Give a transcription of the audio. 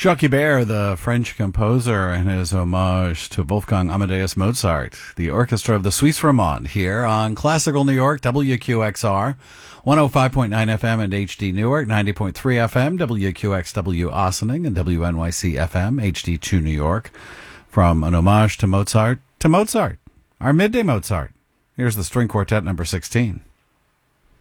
Jacques Ibert, the French composer, and his homage to Wolfgang Amadeus Mozart, the orchestra of the Suisse Romande, here on Classical New York, WQXR, 105.9 FM and HD Newark, 90.3 FM, WQXW Ossining, and WNYC FM, HD2 New York. From an homage to Mozart, our midday Mozart. Here's the string quartet number 16.